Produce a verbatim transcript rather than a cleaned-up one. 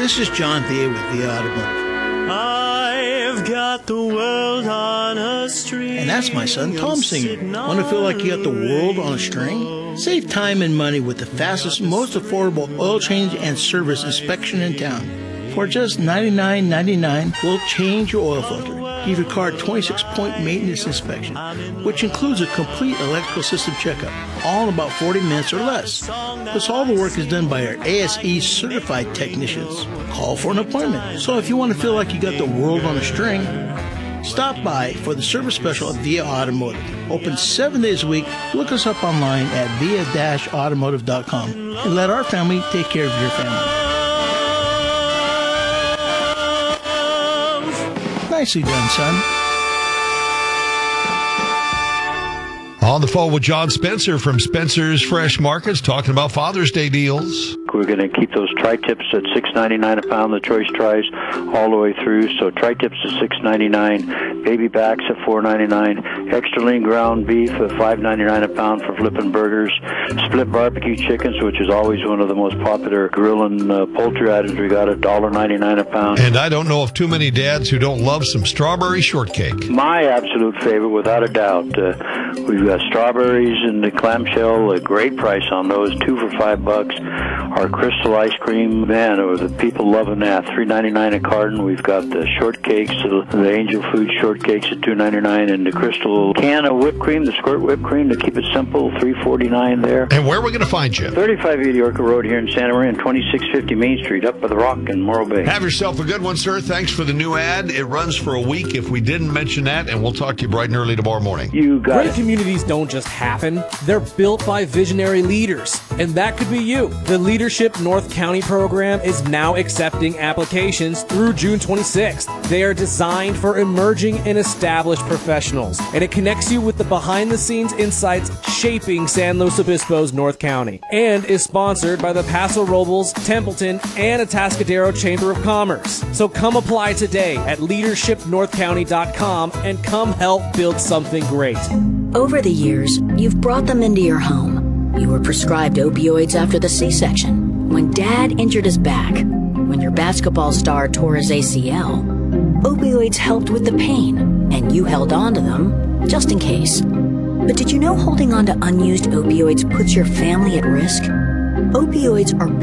This is John Thea with Thea Automotive. I've got the world on a string. And that's my son Tom singing. Want to feel like you got the world on a string? Save time and money with the fastest, most affordable oil change and service inspection in town. For just ninety-nine ninety-nine, we'll change your oil filter, give your car a twenty-six point maintenance inspection, which includes a complete electrical system checkup, all in about forty minutes or less. Plus, all the work is done by our A S E certified technicians. Call for an appointment. So if you want to feel like you got the world on a string, stop by for the service special at Via Automotive. Open seven days a week. Look us up online at via dash automotive dot com and let our family take care of your family. Nicely done, son. On the phone with John Spencer from Spencer's Fresh Markets, talking about Father's Day deals. We're going to keep those tri-tips at six ninety-nine a pound, the choice tries all the way through. So tri-tips at six ninety-nine, baby backs at four ninety-nine, extra lean ground beef at five ninety-nine a pound for flipping burgers, split barbecue chickens, which is always one of the most popular grilling uh, poultry items. We got at one ninety-nine a pound. And I don't know of too many dads who don't love some strawberry shortcake. My absolute favorite, without a doubt. Uh, we've got strawberries in the clamshell, a great price on those, two for five bucks. Our crystal ice cream, man, oh, the people loving that, three ninety-nine a carton. We've got the shortcakes, the Angel Food shortcakes at two ninety-nine, and the crystal can of whipped cream, the squirt whipped cream, to keep it simple, three forty-nine there. And where are we going to find you? thirty-five eighty Orca Road here in Santa Maria, and twenty-six fifty Main Street, up by the Rock in Morro Bay. Have yourself a good one, sir. Thanks for the new ad. It runs for a week if we didn't mention that, and we'll talk to you bright and early tomorrow morning. You got Great it. communities don't just happen. They're built by visionary leaders, and that could be you. The Leadership North County program is now accepting applications through June twenty-sixth. They are designed for emerging and established professionals, and it connects you with the behind-the-scenes insights shaping San Luis Obispo's North County, and is sponsored by the Paso Robles, Templeton, and Atascadero Chamber of Commerce. So come apply today at leadership north county dot com and come help build something great. Over the years, you've brought them into your home. You were prescribed opioids after the C-section, when Dad injured his back, when your basketball star tore his A C L. Opioids helped with the pain, and you held on to them just in case. But did you know holding on to unused opioids puts your family at risk? Opioids are